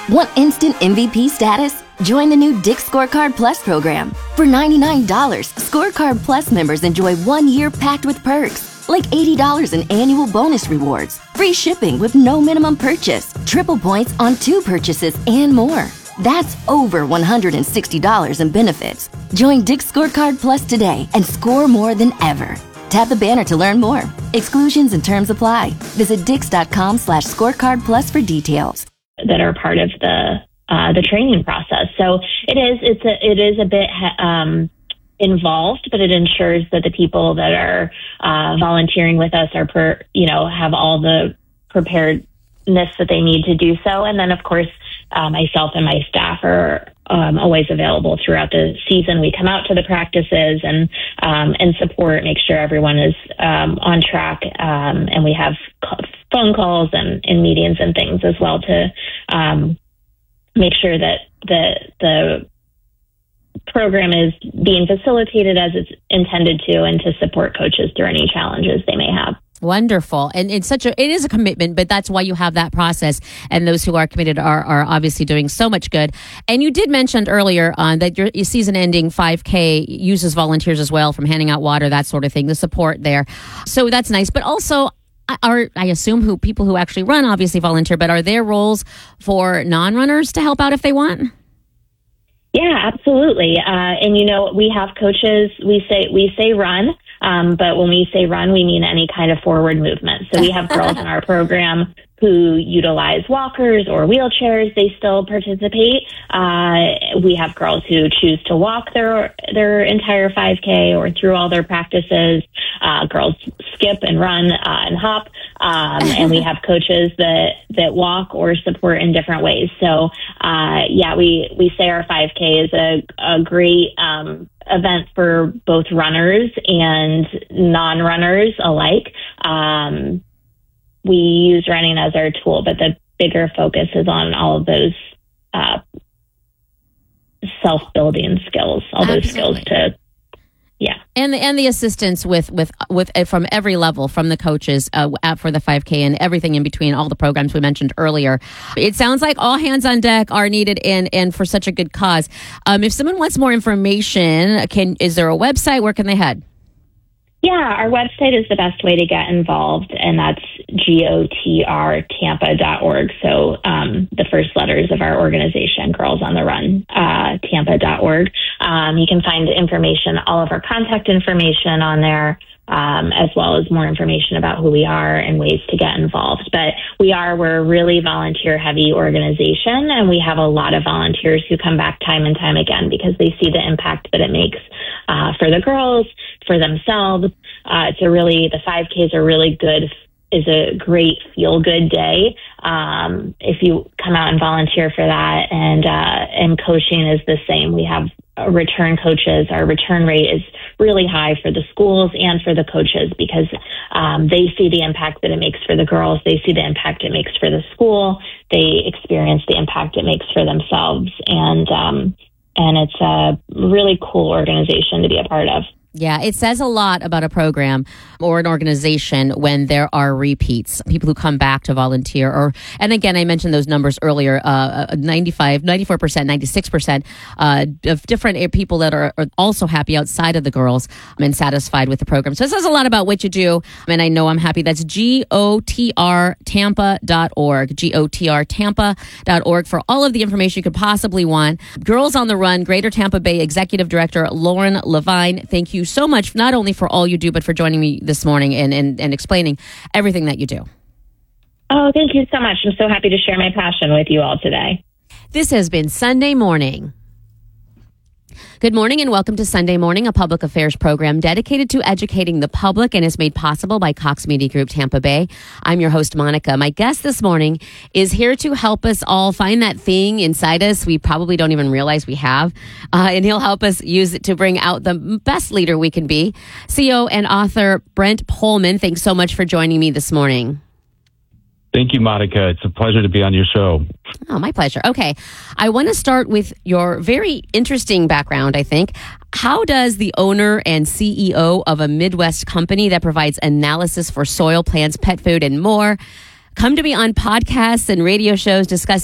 Want instant MVP status? Join the new Dick's Scorecard Plus program. For $99, Scorecard Plus members enjoy 1 year packed with perks, like $80 in annual bonus rewards, free shipping with no minimum purchase, triple points on 2 purchases, and more. That's over $160 in benefits. Join Dick's Scorecard Plus today and score more than ever. Tap the banner to learn more. Exclusions and terms apply. Visit dix.com/scorecard plus for details. That are part of the training process. So it is a bit involved, but it ensures that the people that are volunteering with us are have all the preparedness that they need to do so. And then, of course, myself and my staff are always available throughout the season. We come out to the practices and support, make sure everyone is on track, and we have phone calls and meetings and things as well to make sure that the program is being facilitated as it's intended to, and to support coaches through any challenges they may have. Wonderful. And it is a commitment, but that's why you have that process. And those who are committed are obviously doing so much good. And you did mention earlier that your season ending 5K uses volunteers as well, from handing out water, that sort of thing, the support there. So that's nice. But also, I assume people who actually run obviously volunteer, but are there roles for non-runners to help out if they want? Yeah, absolutely. And we have coaches, we say run, but when we say run, we mean any kind of forward movement. So we have girls in our program who utilize walkers or wheelchairs. They still participate. We have girls who choose to walk their entire 5K or through all their practices. Girls skip and run and hop. And we have coaches that walk or support in different ways. So, we say our 5K is a great event for both runners and non-runners alike. We use running as our tool, but the bigger focus is on all of those self-building skills, all those skills to. Yeah, and the assistance with from every level, from the coaches for the 5K and everything in between, all the programs we mentioned earlier. It sounds like all hands on deck are needed, and for such a good cause. If someone wants more information, is there a website? Where can they head? Yeah, our website is the best way to get involved, and that's gotrtampa.org. So the first letters of our organization, Girls on the Run, tampa.org. You can find information, all of our contact information on there, as well as more information about who we are and ways to get involved. But we're a really volunteer-heavy organization, and we have a lot of volunteers who come back time and time again because they see the impact that it makes for the girls, for themselves. The 5Ks are really good, is a great feel-good day if you come out and volunteer for that. And coaching is the same. We have return coaches. Our return rate is really high for the schools and for the coaches because they see the impact that it makes for the girls. They see the impact it makes for the school. They experience the impact it makes for themselves. And it's a really cool organization to be a part of. Yeah, it says a lot about a program or an organization when there are repeats, people who come back to volunteer. And again, I mentioned those numbers earlier, 94%, 96% of different people that are also happy outside of the girls and satisfied with the program. So it says a lot about what you do. And I know I'm happy. That's gotrtampa.org, gotrtampa.org for all of the information you could possibly want. Girls on the Run, Greater Tampa Bay Executive Director Lauren Levine, thank you so much, not only for all you do, but for joining me this morning and explaining everything that you do. Oh, thank you so much. I'm so happy to share my passion with you all today. This has been Sunday Morning. Good morning and welcome to Sunday Morning, a public affairs program dedicated to educating the public and is made possible by Cox Media Group Tampa Bay. I'm your host, Monica. My guest this morning is here to help us all find that thing inside us we probably don't even realize we have, and he'll help us use it to bring out the best leader we can be. CEO and author Brent Pohlman, thanks so much for joining me this morning. Thank you, Monica. It's a pleasure to be on your show. Oh, my pleasure. Okay. I want to start with your very interesting background, I think. How does the owner and CEO of a Midwest company that provides analysis for soil, plants, pet food, and more come to be on podcasts and radio shows discussing